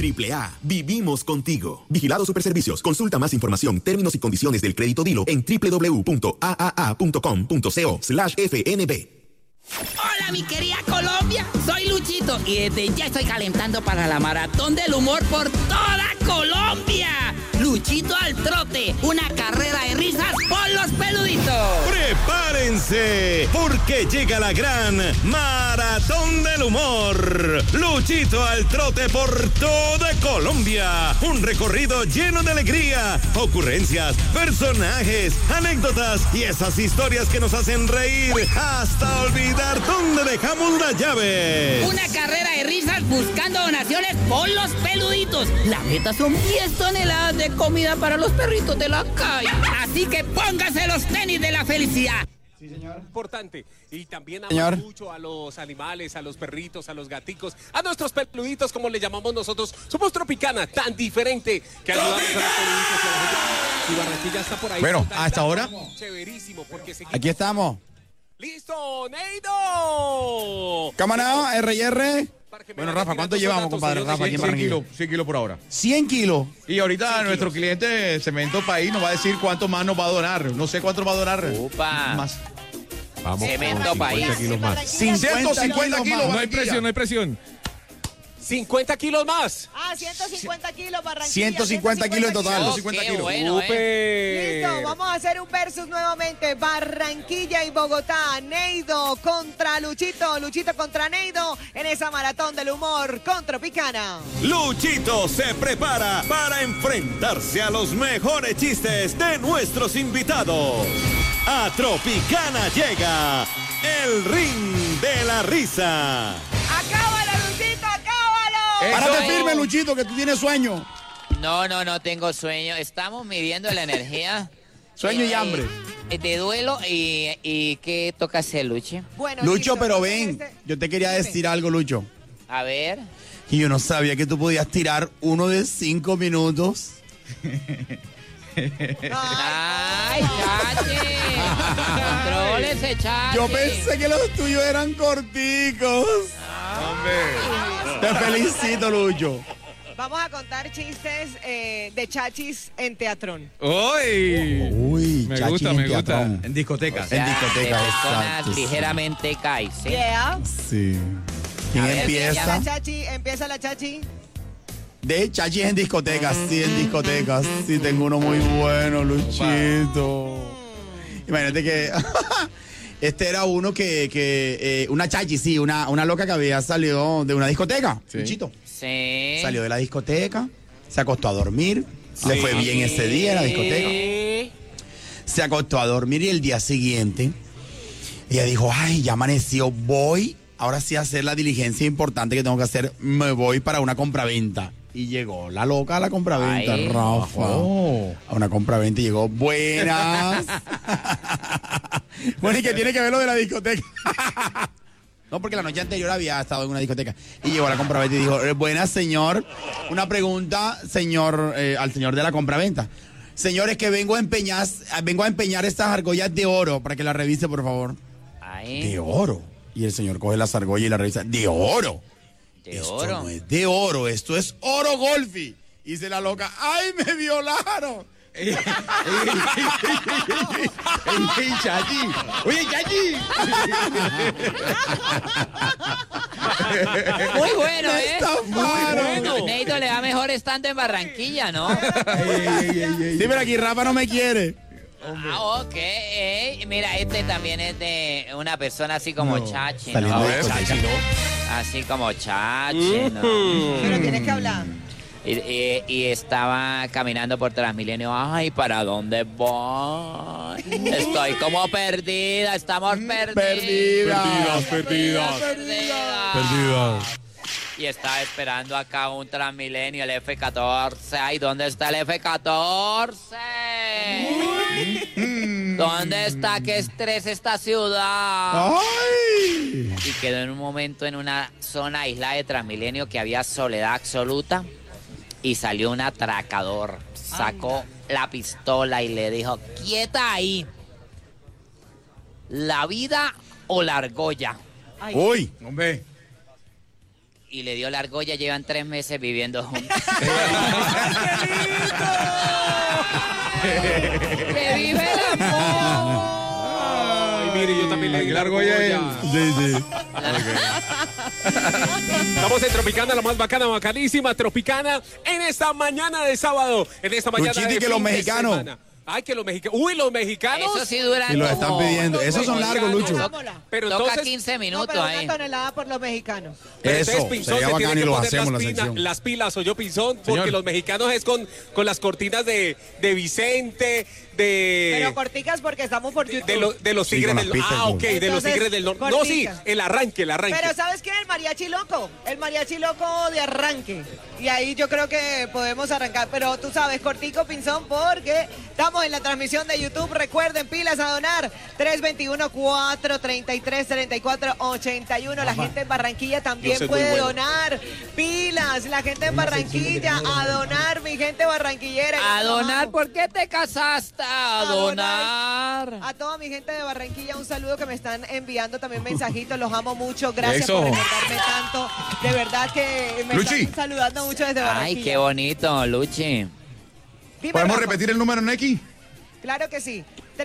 AAA, vivimos contigo. Vigilado Superservicios. Consulta más información, términos y condiciones del crédito Dilo en www.aaa.com.co/FNB. Hola, mi querida Colombia. Soy Luchito y desde ya estoy calentando para la maratón del humor por toda Colombia. Luchito al trote, una carrera de risas por los peluditos. ¡Prepárense! Porque llega la gran Maratón del Humor. Luchito al trote por toda Colombia. Un recorrido lleno de alegría, ocurrencias, personajes, anécdotas y esas historias que nos hacen reír hasta olvidar dónde dejamos las llaves. Una carrera de risas buscando donaciones por los peluditos. La meta son 10 toneladas de comida para los perritos de la calle. Así que póngase los tenis de la felicidad. Sí, señor. Importante. Y también Señor. amar mucho a los animales, a los perritos, a los gaticos, a nuestros peluditos, como le llamamos nosotros. Somos Tropicana, tan diferente que ayudamos a los peluditos y a la gente. Y Barranquilla está por ahí. Bueno, Total, hasta ahora. Chéverísimo, porque seguimos. Aquí estamos. ¡Listo, Neido! Camarada, R&R. Bueno, Rafa, ¿cuánto llevamos, compadre Rafa, aquí en 100 Barranquilla? kilos, 100 kilos por ahora. 100 kilos. Y ahorita nuestro cliente Cemento País nos va a decir cuánto más nos va a donar. No sé cuánto va a donar. Upa. Más. Vamos, Cemento País. 50 kilos más. 150 kilos. No hay presión, no hay presión. 50 kilos más. 150 kilos, Barranquilla. 150 kilos en total. Oh, 150 qué kilos. bueno, Listo, vamos a hacer un versus nuevamente. Barranquilla y Bogotá. Neido contra Luchito. Luchito contra Neido en esa maratón del humor con Tropicana. Luchito se prepara para enfrentarse a los mejores chistes de nuestros invitados. A Tropicana llega el ring de la risa. ¡Acábalo, Luchito, acábalo! Párate firme, Luchito, que tú tienes sueño. No tengo sueño. Estamos midiendo la energía. Sueño y hambre. De duelo y ¿qué toca hacer, Luchi? Bueno, Lucho, listo, pero entonces, ven, yo te quería decir algo, Lucho. A ver. Y yo no sabía que tú podías tirar uno de 5 minutos. ¡Ay, Chachi! ¡Contrólese, Chachi! Yo pensé que los tuyos eran corticos. Hombre. Te felicito, Lucho. Vamos a contar chistes de chachis en teatrón. ¡Uy! Uy, Me chachi gusta, en me gusta. teatrón. En discotecas. En discoteca, de personas exacto, sí. ligeramente caes, ¿sí? Yeah. Sí. ¿Quién A ver, empieza? Empieza la chachi. De chachis en discotecas, sí, en discotecas. Sí, tengo uno muy bueno, Luchito. Imagínate que este era uno que una chachi, sí, una loca que había salido de una discoteca, Sí. Luchito. Sí. Salió de la discoteca, se acostó a dormir, le fue bien ese día en la discoteca. Sí. Se acostó a dormir y el día siguiente ella dijo, ay, ya amaneció, voy ahora sí a hacer la diligencia importante que tengo que hacer, me voy para una compraventa. Y llegó la loca a la compraventa, Ay. Rafa. Oh. A una compraventa y llegó, buenas. Bueno, ¿y qué tiene que ver lo de la discoteca? No, porque la noche anterior había estado en una discoteca. Y llegó a la compraventa y dijo, buenas, señor. Una pregunta, señor, al señor de la compraventa. Señores, que vengo a empeñar estas argollas de oro para que las revise, por favor. Ay, De oro. Y el señor coge las argollas y la revisa. De oro. de Esto oro. no es de oro, esto es oro golfi. Y dice la loca, ¡ay, me violaron! ¡Ey, Chachi! ¡Oye, Chachi! Muy bueno, Me ¿eh? estafaron. Neito le va mejor estando en Barranquilla, ¿no? Sí, pero aquí Rafa no me quiere. Ah, ok. Mira, este también es de una persona así como Chachi, Saliendo ¿no? de discoteca. Así como Chachi, ¿no? Pero tienes que hablar. Y estaba caminando por Transmilenio. Ay, ¿para dónde voy? Estoy como perdida, estamos perdidas. Perdidas. Y estaba esperando acá un Transmilenio, el F-14. Ay, ¿dónde está el F-14? ¿Dónde está? ¿Qué estrés esta ciudad? ¡Ay! Y quedó en un momento en una zona aislada de Transmilenio que había soledad absoluta. Y salió un atracador. Sacó la pistola y le dijo, quieta ahí. ¿La vida o la argolla? Uy, Hombre. y le dio la argolla, llevan 3 meses viviendo juntos. ¡Le vive el amor! Ay, mire, yo también le di la Argolla argolla. Sí. Estamos en Tropicana, la más bacana, bacanísima Tropicana, en esta mañana de sábado, en esta mañana Luchito, y de que los fin de mexicanos. semana. Ay, que los mexicanos. Uy, los mexicanos. Eso sí dura Y lo están como- pidiendo. Esos son largos, Lucho. Hagámosla. Pero Toca entonces, 15 No, minutos pero ahí. una tonelada por los mexicanos. pero Eso, entonces Pinzón sería se bacán tiene y que lo poner hacemos la sección. las pilas, o yo Pinzón, porque Señor. los mexicanos es con las cortinas de Vicente, Pero de... corticas porque estamos por YouTube. De los Sí, tigres con del las pistas, Ah, ok, de los Entonces, tigres del norte. No, sí, cortica. el arranque. Pero ¿sabes qué? El mariachi loco de arranque. Y ahí yo creo que podemos arrancar. Pero tú sabes, cortico, Pinzón, porque estamos en la transmisión de YouTube. Recuerden, pilas a donar. 321-433-3481. La gente en Barranquilla también Dios es muy puede bueno. donar. Pilas, la gente en Barranquilla a donar, mi gente barranquillera. A donar, ¿por qué te casaste? A donar. A toda mi gente de Barranquilla, un saludo que me están enviando también mensajitos. Los amo mucho. Gracias Eso. por recordarme tanto. De verdad que me Luchi. están saludando mucho desde Barranquilla. Ay, qué bonito, Luchi. Dime, ¿Podemos Rafa. repetir el número, Neki? Claro que sí.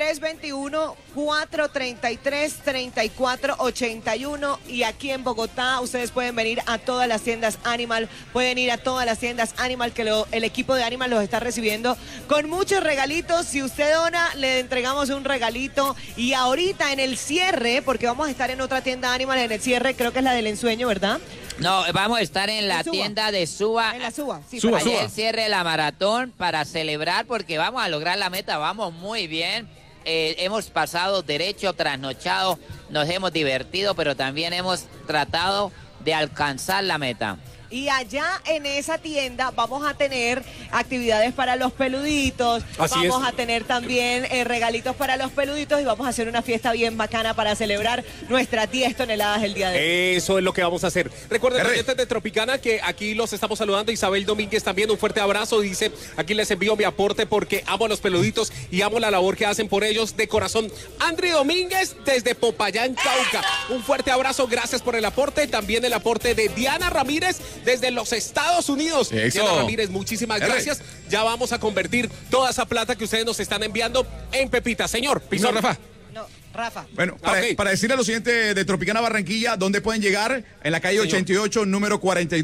321-433-3481. Y aquí en Bogotá ustedes pueden venir a todas las tiendas Animal. Pueden ir a todas las tiendas Animal que el equipo de Animal los está recibiendo con muchos regalitos. Si usted dona, le entregamos un regalito. Y ahorita en el cierre, porque vamos a estar en otra tienda Animal en el cierre, creo que es la del ensueño, ¿verdad? No, vamos a estar en la Suba. tienda de Suba. En la Suba. Sí, Suba, por ahí. Ayer cierre de la maratón para celebrar porque vamos a lograr la meta, vamos muy bien. Hemos pasado derecho, trasnochado, nos hemos divertido, pero también hemos tratado de alcanzar la meta. Y allá en esa tienda vamos a tener actividades para los peluditos, Así vamos es. a tener también regalitos para los peluditos y vamos a hacer una fiesta bien bacana para celebrar nuestras 10 toneladas el día de hoy. Eso es lo que vamos a hacer. Recuerden, R. oyentes de Tropicana, que aquí los estamos saludando. Isabel Domínguez también, un fuerte abrazo. Dice, aquí les envío mi aporte porque amo a los peluditos y amo la labor que hacen por ellos de corazón. Andri Domínguez, desde Popayán, Cauca. Un fuerte abrazo, gracias por el aporte. También el aporte de Diana Ramírez, desde los Estados Unidos. Eso. Diana Ramírez, muchísimas R. gracias. Ya vamos a convertir toda esa plata que ustedes nos están enviando en pepitas. Señor, No, Pinzón. Rafa. No, Rafa. Bueno, Ok. para decirle a los siguientes de Tropicana Barranquilla, ¿dónde pueden llegar? En la calle Señor. 88, número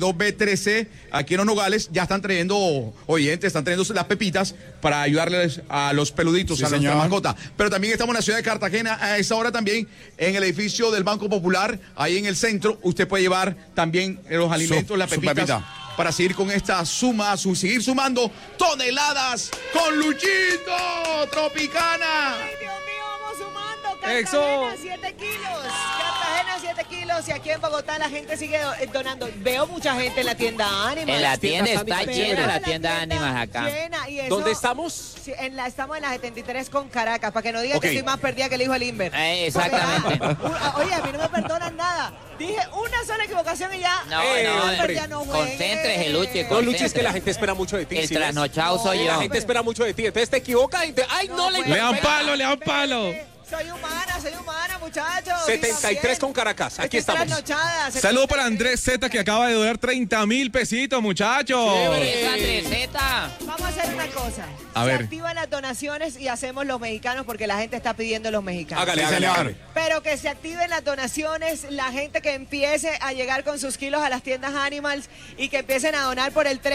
42B13, aquí en Los Nogales, ya están trayendo oyentes, están trayendo las pepitas para ayudarles a los peluditos, Sí, a nuestra señor. mascota. Pero también estamos en la ciudad de Cartagena, a esa hora también, en el edificio del Banco Popular, ahí en el centro, usted puede llevar también los alimentos, las su pepitas. pepita. Para seguir con esta suma, seguir sumando toneladas con Luchito Tropicana. Ay, Dios mío, vamos sumando. Eso. Cartagena, 7 kilos. Cartagena, 7 kilos. Y aquí en Bogotá la gente sigue donando. Veo mucha gente en la tienda Animal. En la tienda tiendas está Animal llena, chévere. la tienda de Ánimas acá. Llena, y eso- ¿Dónde estamos? Sí, estamos en la 73 con Caracas, para que no digan Ok. que estoy más perdida que el hijo del Inver. Exactamente. Oye, a mí no me perdonan nada. Dije una sola equivocación y ya. No, hombre, ya no juegue. concéntrese, Luchi, No, Luchi, es que la gente espera mucho de ti. El ¿sí ves? trasnochado soy La yo. gente espera mucho de ti. Entonces te equivocas y te... ¡Ay, no, le pues. Le dan pega! palo, le dan palo. Soy humana, muchachos. 73 con Caracas. Aquí Estoy estamos. trasnochada, Saludos para 73. Andrés Z que acaba de donar 30,000 pesitos, muchachos. Eso, Andreseta. Vamos a hacer una cosa. A Se ver. activan las donaciones y hacemos los mexicanos porque la gente está pidiendo los mexicanos. Hágale, Sí, hágale, señor. hágale. Pero que se activen las donaciones, la gente que empiece a llegar con sus kilos a las tiendas Animals y que empiecen a donar por el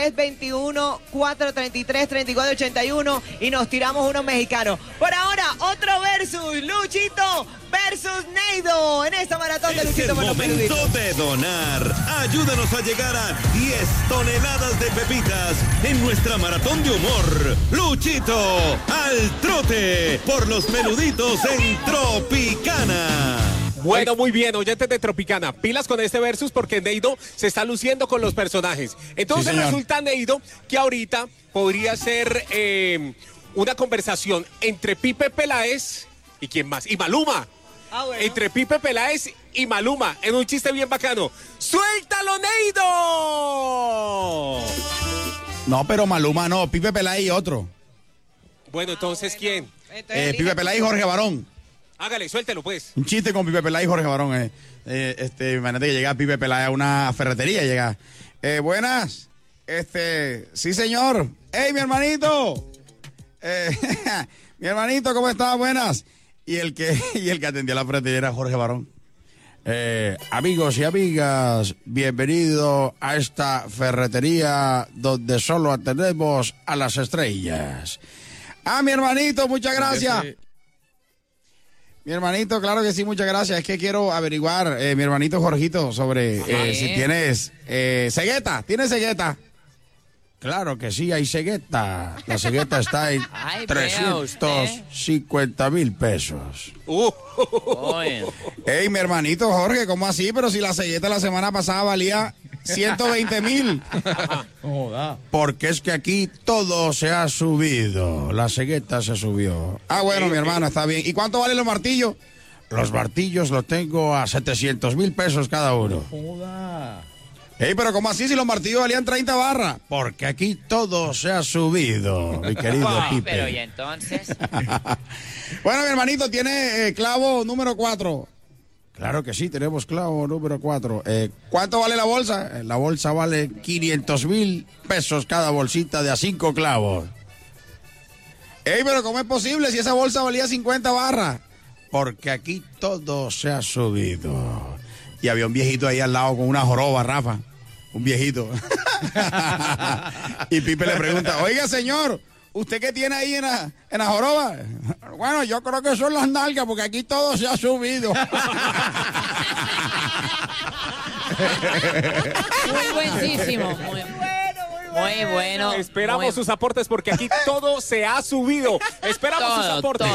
321-433-3481 y nos tiramos unos mexicanos. Por ahora, otro versus, Luchito versus Neido en esta maratón de Es Luchito el por los momento peluditos. de donar. Ayúdanos a llegar a 10 toneladas de pepitas en nuestra maratón de humor. Luchito al trote por los peluditos en Tropicana. Bueno, muy bien, oyentes de Tropicana. Pilas con este versus porque Neido se está luciendo con los personajes. Entonces Sí, señor. resulta, Neido, que ahorita podría ser una conversación entre Pipe Peláez y quién más, y Maluma. Ah, bueno. Entre Pipe Peláez y Maluma, en un chiste bien bacano. ¡Suéltalo, Neido! No, pero Maluma no, Pipe Peláez y otro. Bueno, entonces, ¿quién? Entonces, Pipe Peláez y Jorge Barón. Hágale, suéltelo pues. Un chiste con Pipe Peláez y Jorge Barón. Imagínate que llega Pipe Peláez a una ferretería y llega. Buenas. Sí, señor. ¡Ey, mi hermanito! Mi hermanito, ¿cómo estás? Buenas. Y el que atendía la ferretería era Jorge Barón. Amigos y amigas, bienvenido a esta ferretería donde solo atendemos a las estrellas. Mi hermanito, muchas gracias. Mi hermanito, claro que sí, muchas gracias. Es que quiero averiguar, mi hermanito Jorgito, sobre si tienes cegueta. ¿Tienes cegueta? Claro que sí, hay cegueta. La cegueta está en 350,000 pesos. Ey, mi hermanito Jorge, ¿cómo así? Pero si la cegueta la semana pasada valía 120,000. Porque es que aquí todo se ha subido. La cegueta se subió. Bueno, mi hermano, está bien. ¿Y cuánto valen los martillos? Los martillos los tengo a 700,000 pesos cada uno. Ey, pero ¿cómo así si los martillos valían 30 barras? Porque aquí todo se ha subido, mi querido Pipe. Pero ¿y entonces? Bueno, mi hermanito, ¿tiene clavo número 4? Claro que sí, tenemos clavo número 4. ¿Cuánto vale la bolsa? La bolsa vale 500,000 pesos cada bolsita de a 5 clavos. Ey, pero ¿cómo es posible si esa bolsa valía 50 barras? Porque aquí todo se ha subido. Y había un viejito ahí al lado con una joroba, Rafa. Un viejito. Y Pipe le pregunta, oiga, señor, ¿usted qué tiene ahí en la joroba? Bueno, yo creo que son las nalgas, porque aquí todo se ha subido. Muy buenísimo. Muy bueno. Esperamos sus aportes porque aquí todo se ha subido. Esperamos sus aportes.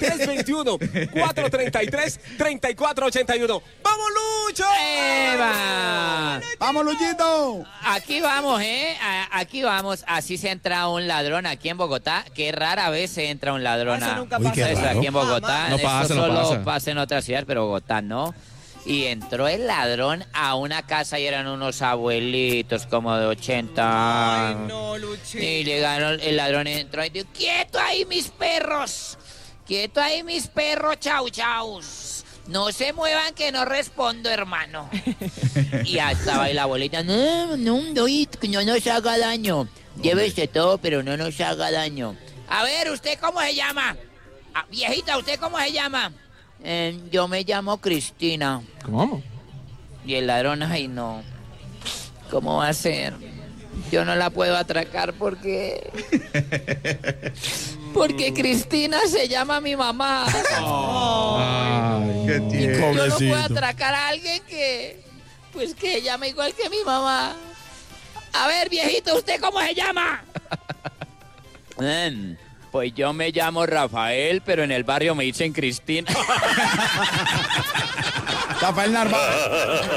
321-433-3481. ¡Vamos, Lucho! ¡Eva! ¡Vamos, Luchito! Aquí vamos, Aquí vamos. Así se entra un ladrón aquí en Bogotá. Qué rara vez se entra un ladrón. Eso nunca Uy, qué pasa. raro. Aquí en Bogotá. No pasa, Eso no solo pasa. pasa en otras ciudades, pero Bogotá no. Y entró el ladrón a una casa y eran unos abuelitos como de 80 Ay, no, Luchito. Y llegaron, el ladrón entró y dijo, ¡quieto ahí mis perros! ¡Quieto ahí mis perros, chau chaus! No se muevan que no respondo, hermano. Y ya estaba ahí la abuelita, no nos haga daño. Llévese todo, pero no nos haga daño. A ver, ¿usted cómo se llama? Viejita, ¿usted cómo se llama? Yo me llamo Cristina. ¿Cómo? Y el ladrón, ay no, ¿cómo va a ser? Yo no la puedo atracar porque Cristina se llama mi mamá. Ay, qué Yo no puedo atracar a alguien que se llama igual que mi mamá. A ver, viejito, ¿usted cómo se llama? Pues yo me llamo Rafael, pero en el barrio me dicen Cristina. Rafael Narváez.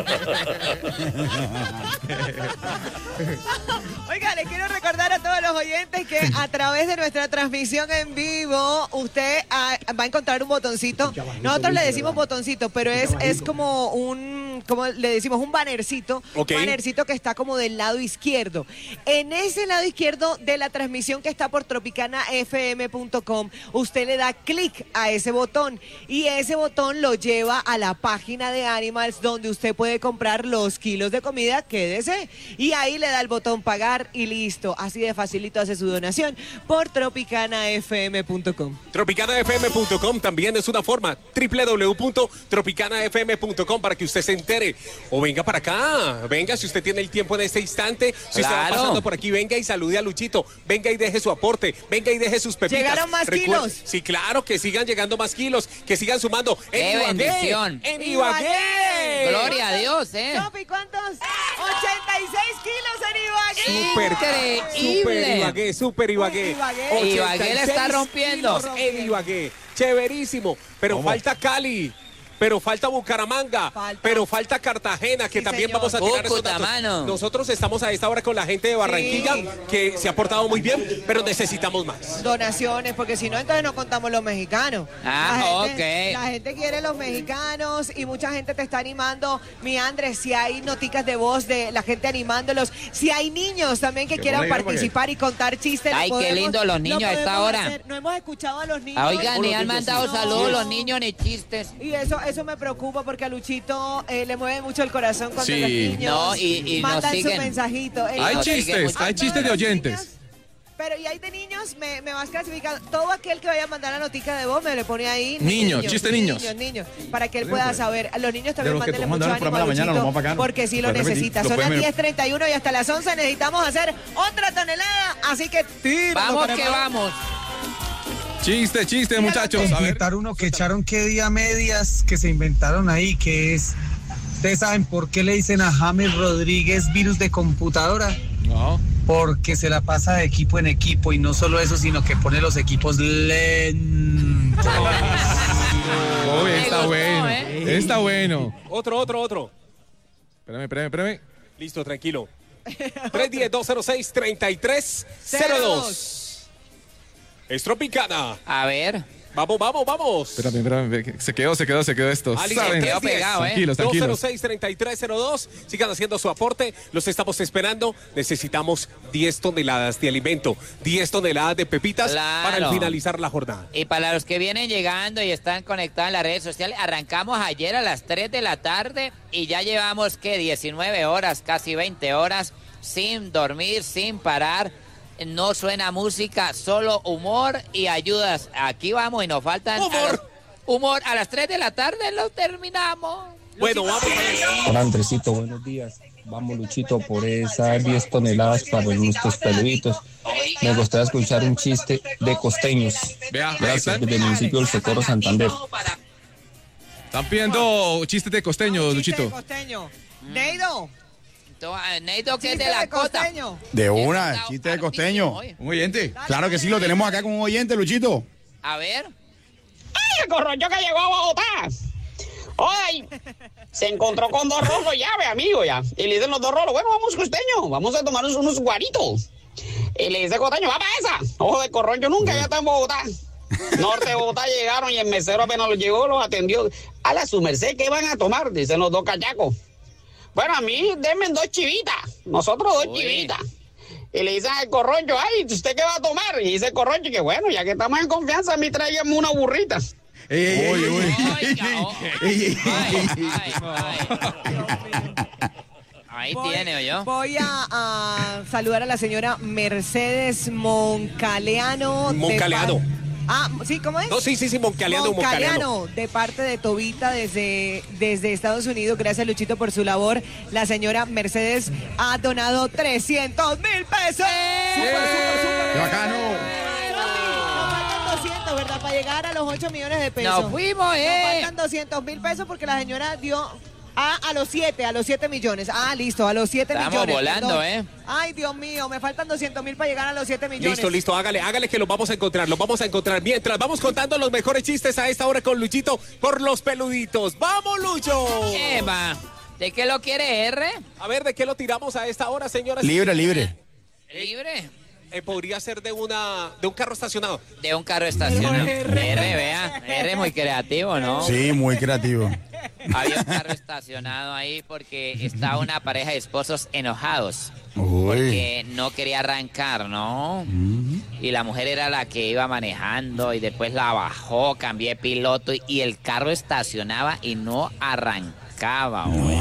Oiga, les quiero recordar a todos los oyentes que a través de nuestra transmisión en vivo, usted va a encontrar un botoncito. Nosotros le decimos botoncito, pero es como le decimos un bannercito. Ok. Un bannercito que está como del lado izquierdo. En ese lado izquierdo de la transmisión que está por tropicanafm.com, usted le da clic a ese botón y ese botón lo lleva a la página de Animals donde usted puede comprar los kilos de comida que desee. Y ahí le da el botón pagar y listo. Así de facilito hace su donación por tropicanafm.com. Tropicanafm.com también es una forma. www.tropicanafm.com para que usted se entere. O venga para acá. Venga, si usted tiene el tiempo en este instante. Si usted va Claro. pasando por aquí, venga y salude a Luchito. Venga y deje su aporte. Venga y deje sus pepitas. ¿Llegaron más kilos? Sí, claro, que sigan llegando más kilos. Que sigan sumando. ¡Qué En Ibagué. bendición! En Ibagué. Gloria a Dios, Sofi, ¿cuántos? 86 kilos en Ibagué. Increíble. Super Ibagué. Uy, Ibagué le está 86 rompiendo. kilos en Ibagué. Chéverísimo. Pero falta Cali. pero falta Bucaramanga, pero falta Cartagena, que Sí, también señor. vamos a tirar esos Cúcuta, datos. mano. Nosotros estamos a esta hora con la gente de Barranquilla, Sí. que se ha portado muy bien, pero necesitamos más. Donaciones, porque si no, entonces no contamos los mexicanos. Ah, La gente quiere los mexicanos y mucha gente te está animando. Mi Andrés, si hay noticas de voz de la gente animándolos, si hay niños también que quieran participar y contar chistes. Ay, lo qué podemos- lindo los lo niños a esta podemos hora. hacer. No hemos escuchado a los niños. Oigan, ni han mandado No. saludos los niños ni chistes. Y eso me preocupa porque a Luchito le mueve mucho el corazón cuando Sí. los niños No, y nos mandan su siguen. mensajito. Hay no, chistes, sigue hay Ah, chistes no, de los oyentes. niños, pero y hay de niños, me vas clasificando. Todo aquel que vaya a mandar la notica de voz me le pone ahí. Niños, chiste niños. Niños, para que él pueda saber. A los niños también los que mándenle toman mucho el programa ánimo a de la mañana, Luchito, lo más bacano. porque sí lo Puedes repetir, necesita. lo Son las pueden- 10:31 y hasta las 11 necesitamos hacer otra tonelada. Así que Vamos que vamos. Chiste, muchachos. A ver. Inventar uno que echaron qué día medias que se inventaron ahí, que es... ¿Ustedes saben por qué le dicen a James Rodríguez virus de computadora? No. Porque se la pasa de equipo en equipo y no solo eso, sino que pone los equipos lentos. Uy, Me está gustó, bueno. ¿eh? Está bueno. Otro. Espérame. Listo, tranquilo. 310-206-3302. Es Tropicana. A ver. Vamos. Espérame. Se quedó esto. Ah, listo, ¿Saben? 310. pegado, Tranquilos. 206-3302. Sigan haciendo su aporte. Los estamos esperando. Necesitamos 10 toneladas de alimento, 10 toneladas de pepitas Claro. para finalizar la jornada. Y para los que vienen llegando y están conectados en las redes sociales, arrancamos ayer a las 3 de la tarde y ya llevamos, 19 horas, casi 20 horas, sin dormir, sin parar. No suena música, solo humor y ayudas. Aquí vamos y nos faltan... Humor. A las 3 de la tarde lo terminamos. Bueno, vamos. Hola Andresito, buenos días. Vamos Luchito por esas 10 toneladas para nuestros peluditos. Me gustaría escuchar un chiste de costeños. Vea, ahí Gracias, están. desde el municipio del Socorro, Santander. Están pidiendo chistes de costeños, Luchito. Costeño. Neido. Neito, que es de chiste la costa. costeño. De una, Está chiste de hartísimo costeño. hoy. Un oyente. Claro que sí, lo tenemos acá con un oyente, Luchito. A ver. El corrocho que llegó a Bogotá. Hoy se encontró con dos rolos ya, ve amigo, ya. Y le dicen los dos rolos, bueno, vamos costeño, vamos a tomarnos unos guaritos. Y le dice costeño, va para esa. Ojo de corrocho nunca, ya está en Bogotá. Norte de Bogotá llegaron y el mesero apenas los llegó, los atendió. A la su merced, ¿qué van a tomar? Dicen los dos cachacos. Bueno, a mí denme 2 chivitas, nosotros 2 chivitas. Y le dicen al corroncho, ay, ¿usted qué va a tomar? Y dice el corroncho que bueno, ya que estamos en confianza, a mí tráigame una burrita. Ahí Voy- tiene, ¿oyó? Voy a saludar a la señora Mercedes Moncaleano. Moncaleano. Sí, ¿cómo es? No, sí, Moncaleano. De parte de Tobita desde Estados Unidos. Gracias, Luchito, por su labor. La señora Mercedes ha donado 300,000 pesos. ¡Qué bacano! Nos faltan 200, ¿verdad? Para llegar a los 8 millones de pesos. Nos fuimos, Nos faltan 200,000 pesos porque la señora dio a los 7 millones. Listo, a los 7 Estamos millones. volando, perdón. Ay, Dios mío, me faltan 200,000 para llegar a los 7 millones. Listo, hágale que los vamos a encontrar, Mientras vamos contando los mejores chistes a esta hora con Luchito por los peluditos. ¡Vamos, Lucho! Eva, ¿de qué lo quiere R? A ver, ¿de qué lo tiramos a esta hora, señoras? Libre. Libre. Podría ser de un carro estacionado. De un carro estacionado. R, vea. R muy creativo, ¿no? Sí, muy creativo. Había un carro estacionado ahí porque estaba una pareja de esposos enojados. Uy. Porque no quería arrancar, ¿no? Y la mujer era la que iba manejando y después la bajó, cambié de piloto y el carro estacionaba y no arrancaba.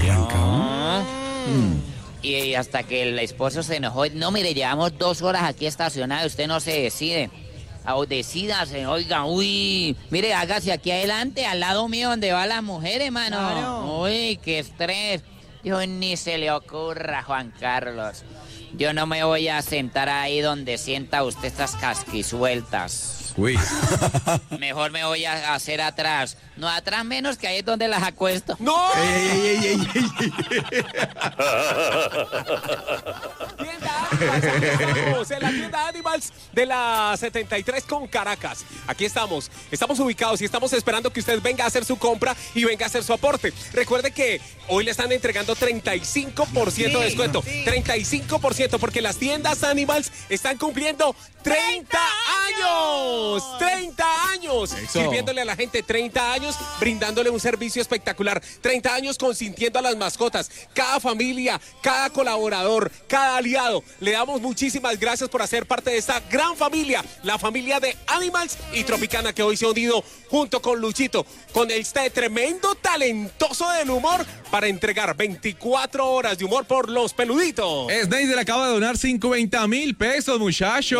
Y hasta que el esposo se enojó. No, mire, llevamos 2 horas aquí estacionados, usted no se decide. Decídase, oiga, uy, mire, hágase aquí adelante, al lado mío donde van las mujeres, mano. Claro. Uy, qué estrés. Dios, ni se le ocurra, Juan Carlos. Yo no me voy a sentar ahí donde sienta usted estas casquisueltas. Uy. Mejor me voy a hacer atrás. No, atrás menos, que ahí es donde las acuesto. ¡No! Estamos en la tienda Animals de la 73 con Caracas. Aquí estamos ubicados y estamos esperando que usted venga a hacer su compra y venga a hacer su aporte. Recuerde que hoy le están entregando 35% de descuento. 35% porque las tiendas Animals están cumpliendo 30 años. 30 años. Sirviéndole a la gente 30 años, brindándole un servicio espectacular. 30 años consintiendo a las mascotas. Cada familia, cada colaborador, cada aliado. Le damos muchísimas gracias por hacer parte de esta gran familia, la familia de Animals y Tropicana, que hoy se ha unido junto con Luchito, con este tremendo talentoso del humor para entregar 24 horas de humor por los peluditos. Sneisel le acaba de donar 50,000 pesos, muchachos.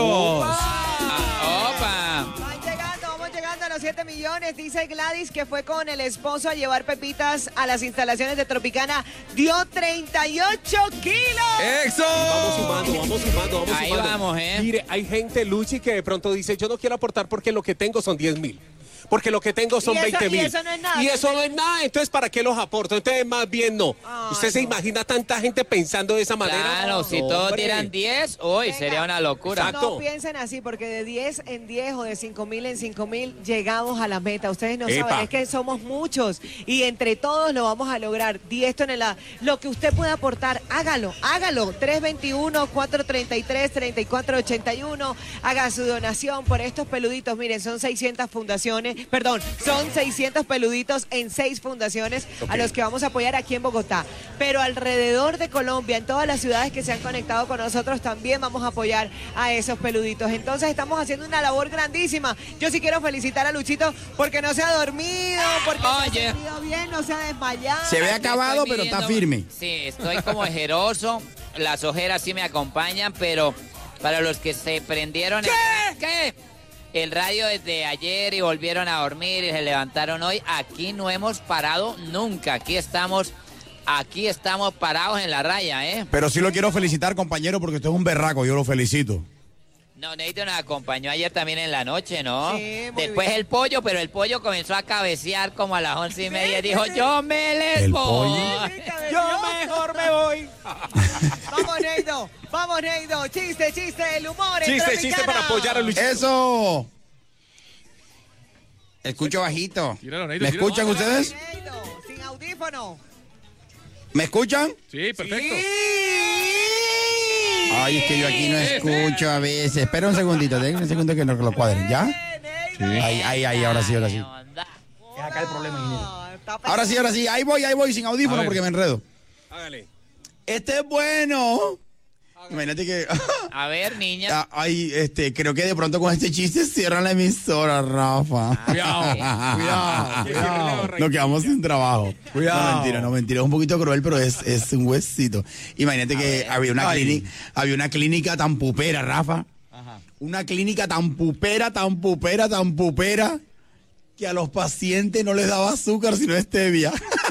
¡Opa! Vamos llegando a los 7 millones. Dice Gladys que fue con el esposo a llevar pepitas a las instalaciones de Tropicana. Dio 38 kilos. ¡Eso! Vamos sumando. Ahí vamos, Mire, hay gente, Luchi, que de pronto dice, yo no quiero aportar porque lo que tengo son 10,000. Porque lo que tengo son 20,000. Y eso no es nada. Y eso no es nada, entonces ¿para qué los aporto? Entonces más bien no. ¿Usted se imagina tanta gente pensando de esa manera? Claro, si todos dieran 10, hoy Venga, sería una locura. Exacto. No piensen así, porque de 10 en 10 o de 5,000 en 5,000 llegamos a la meta. Ustedes no Epa. saben, es que somos muchos y entre todos lo vamos a lograr. 10 toneladas. Lo que usted pueda aportar, hágalo. 321-433-3481. Haga su donación por estos peluditos. Miren, son 600 fundaciones, perdón, son 600 peluditos en 6 fundaciones a los que vamos a apoyar aquí en Bogotá. Pero alrededor de Colombia, en todas las ciudades que se han conectado con nosotros, también vamos a apoyar a esos peluditos. Entonces estamos haciendo una labor grandísima. Yo sí quiero felicitar a Luchito porque no se ha dormido, porque se ha sentido bien, no se ha desmayado. Se ve acabado, pero está firme. Sí, estoy como ojeroso. Las ojeras sí me acompañan, pero para los que se prendieron... ¿Qué? El radio desde ayer y volvieron a dormir y se levantaron hoy. Aquí no hemos parado nunca. Aquí estamos parados en la raya, ¿eh? Pero sí lo quiero felicitar, compañero, porque usted es un berraco, yo lo felicito. No, Neito nos acompañó ayer también en la noche, ¿no? Sí, muy Después bien. el pollo, pero el pollo comenzó a cabecear como a las 11:30 y dijo, yo me les ¿El voy. pollo? Yo mejor me voy. Vamos, Neido. Chiste, el humor. en Chiste Tropicana. para apoyar a Luchito. ¡Eso! Escucho bajito. Tíralo, Neito, ¿Me tíralo. escuchan ustedes? Neido, sin audífono. ¿Me escuchan? Sí, perfecto. Ay, es que yo aquí no escucho a veces. Espera un segundito, déjenme un segundo que nos lo cuadren, ¿ya? Sí. Ahí, ahora sí. Onda. Es acá el problema, ingeniero. Ahora sí, ahí voy, sin audífono porque me enredo. Hágale. Este es bueno. Imagínate que... A ver, niña. Ay, creo que de pronto con este chiste cierran la emisora, Rafa. Cuidado. Nos quedamos sin trabajo. Cuidado. No mentira, es un poquito cruel, pero es un huesito. Imagínate que había una clínica tan pupera, Rafa. Ajá. Una clínica tan pupera, que a los pacientes no les daba azúcar sino stevia.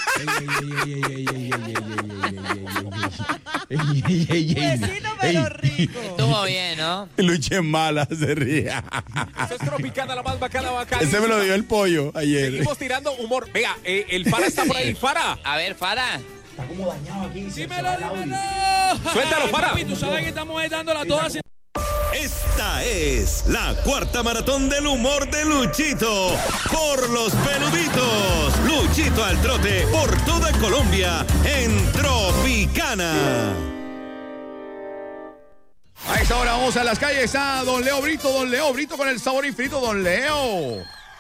Huesito, pero rico. Estuvo bien, ¿no? Luche mala, se ríe. Eso es Tropicana, la más bacana. Ese me lo dio el pollo ayer. Seguimos tirando humor. Vea, el Fara está por ahí. Fara. A ver, Fara. Dímelo. Suéltalo, Fara. Tú sabes que estamos dándola todas. Esta es la cuarta maratón del humor de Luchito por los peluditos. Luchito al trote por toda Colombia en Tropicana. A esta hora vamos a las calles. Está Don Leo Brito con el sabor infinito, Don Leo.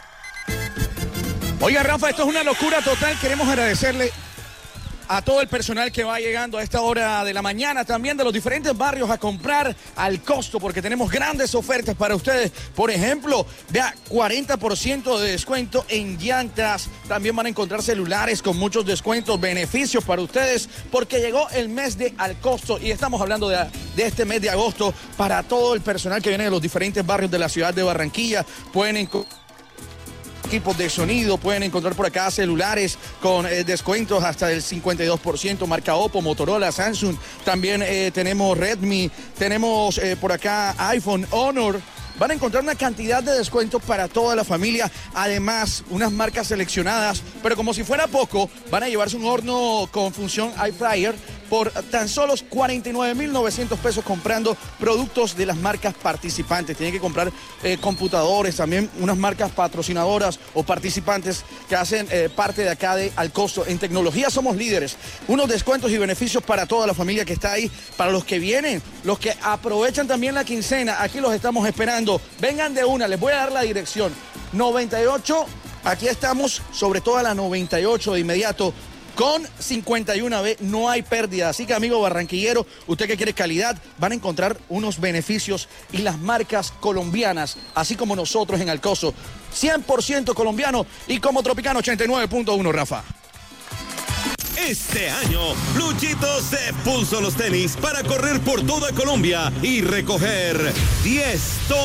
Oiga, Rafa, esto es una locura total. Queremos agradecerle a todo el personal que va llegando a esta hora de la mañana, también de los diferentes barrios a comprar al costo, porque tenemos grandes ofertas para ustedes. Por ejemplo, vea, 40% de descuento en llantas. También van a encontrar celulares con muchos descuentos, beneficios para ustedes, porque llegó el mes de al costo y estamos hablando de este mes de agosto para todo el personal que viene de los diferentes barrios de la ciudad de Barranquilla. Pueden encontrar equipos de sonido, pueden encontrar por acá celulares con descuentos hasta del 52%, marca Oppo, Motorola, Samsung, también tenemos Redmi, tenemos por acá iPhone, Honor. Van a encontrar una cantidad de descuentos para toda la familia, además unas marcas seleccionadas, pero como si fuera poco, van a llevarse un horno con función air fryer por tan solo 49.900 pesos comprando productos de las marcas participantes. Tienen que comprar computadores, también unas marcas patrocinadoras o participantes que hacen parte de acá de Al Costo. En tecnología somos líderes. Unos descuentos y beneficios para toda la familia que está ahí, para los que vienen, los que aprovechan también la quincena. Aquí los estamos esperando. Vengan de una, les voy a dar la dirección. 98, aquí estamos sobre toda la 98 de inmediato. Con 51B no hay pérdida. Así que, amigo barranquillero, usted que quiere calidad, van a encontrar unos beneficios y las marcas colombianas, así como nosotros en Alcoso. 100% colombiano y como Tropicano 89.1, Rafa. Este año, Luchito se puso los tenis para correr por toda Colombia y recoger 10